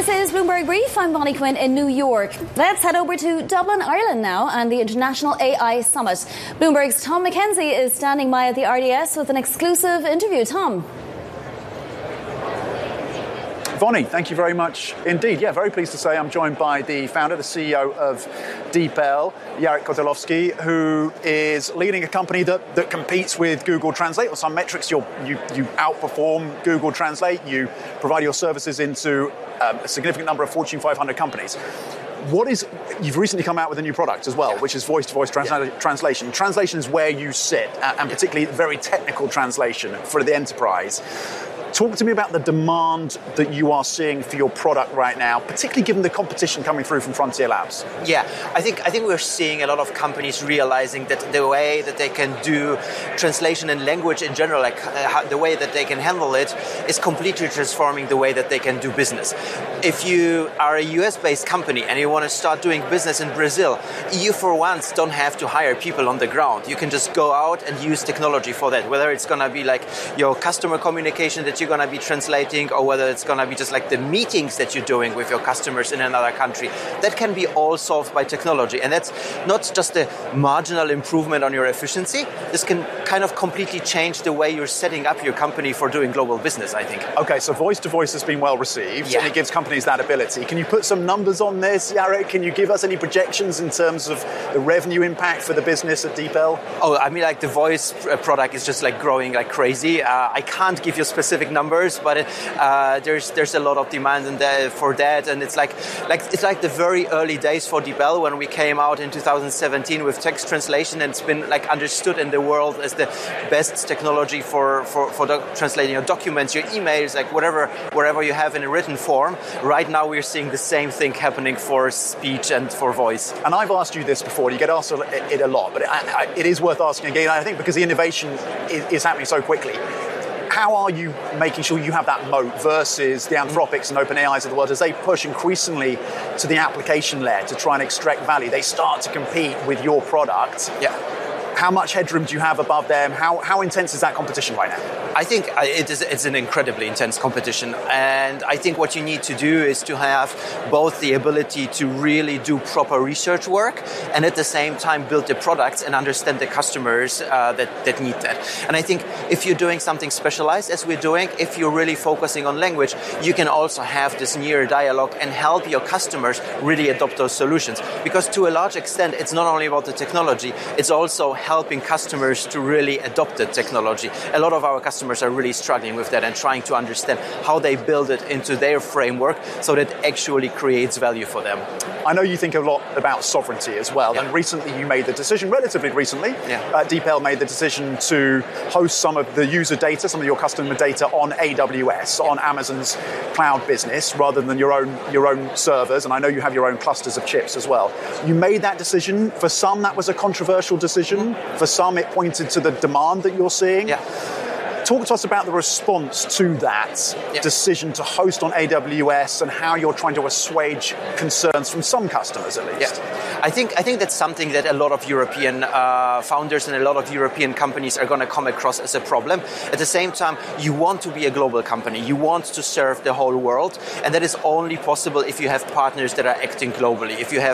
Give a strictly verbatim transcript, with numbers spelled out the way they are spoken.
This is Bloomberg Brief. I'm Bonnie Quinn in New York. Let's head over to Dublin, Ireland now and the International A I Summit. Bloomberg's Tom McKenzie is standing by at the R D S with an exclusive interview. Tom. Bonnie, thank you very much indeed. Yeah, very pleased to say I'm joined by the founder, the C E O of DeepL, Jarek Kotylowski, who is leading a company that, that competes with Google Translate. On some metrics, you're, you you outperform Google Translate. You provide your services into um, a significant number of Fortune five hundred companies. What is, you've recently come out with a new product as well, yeah. which is voice-to-voice transla- yeah. translation. Translation is where you sit, and particularly very technical translation for the enterprise. Talk to me about the demand that you are seeing for your product right now, particularly given the competition coming through from Frontier Labs. Yeah, I think I think we're seeing a lot of companies realizing that the way that they can do translation and language in general, like uh, the way that they can handle it, is completely transforming the way that they can do business. If you are a U S-based company and you want to start doing business in Brazil, you for once don't have to hire people on the ground. You can just go out and use technology for that, whether it's going to be like your customer communication that you you're going to be translating, or whether it's going to be just like the meetings that you're doing with your customers in another country. That can be all solved by technology. And that's not just a marginal improvement on your efficiency. This can kind of completely change the way you're setting up your company for doing global business, I think. Okay, so voice-to-voice has been well received, yeah. and it gives companies that ability. Can you put some numbers on this, Jarek? Can you give us any projections in terms of the revenue impact for the business at DeepL? Oh, I mean, like the voice product is just like growing like crazy. Uh, I can't give you specific numbers, but it, uh, there's there's a lot of demand in there for that, and it's like like it's like the very early days for DeepL when we came out in two thousand seventeen with text translation, and it's been like understood in the world as the best technology for for, for doc- translating your documents, your emails, like whatever wherever you have in a written form. Right now, we're seeing the same thing happening for speech and for voice. And I've asked you this before. You get asked it a lot, but it, it is worth asking again. I think because the innovation is, is happening so quickly. How are you making sure you have that moat versus the Anthropics and OpenAIs of the world as they push increasingly to the application layer to try and extract value? They start to compete with your product. Yeah. How much headroom do you have above them? How how intense is that competition right now? I think it is it's an incredibly intense competition, and I think what you need to do is to have both the ability to really do proper research work and at the same time build the products and understand the customers uh, that, that need that. And I think if you're doing something specialized, as we're doing, if you're really focusing on language, you can also have this near dialogue and help your customers really adopt those solutions. Because to a large extent, it's not only about the technology, it's also helping customers to really adopt the technology. A lot of our customers are really struggling with that and trying to understand how they build it into their framework so that it actually creates value for them. I know you think a lot about sovereignty as well, yeah. and recently you made the decision, relatively recently, yeah. uh, DeepL made the decision to host some of the user data, some of your customer data on A W S, yeah. on Amazon's cloud business, rather than your own your own servers, and I know you have your own clusters of chips as well. You made that decision. For some, that was a controversial decision. Mm-hmm. For some, it pointed to the demand that you're seeing. Yeah. Talk to us about the response to that yeah. decision to host on A W S and how you're trying to assuage concerns from some customers, at least. Yeah. I think I think that's something that a lot of European uh, founders and a lot of European companies are going to come across as a problem. At the same time, you want to be a global company. You want to serve the whole world, and that is only possible if you have partners that are acting globally. If you have